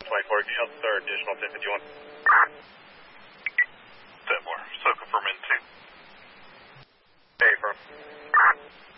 24, can you help start additional 1051? 10 more. So confirm in 2. Hey, from.